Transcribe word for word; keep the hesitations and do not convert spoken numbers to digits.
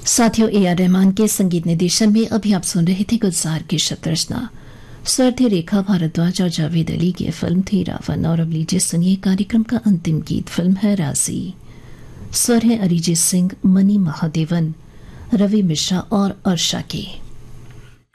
साथियों, A R Rahman के संगीत निर्देशन में अभी आप सुन रहे थे गुलजार की शब्द रचना। स्वर थे रेखा भारद्वाज और जावेद अली की फिल्म थी रावण। और अब लीजिए सुनिए कार्यक्रम का अंतिम गीत, फिल्म है राजी। स्वर है अरिजीत सिंह, मनी महादेवन, रवि मिश्रा और अर्षा के।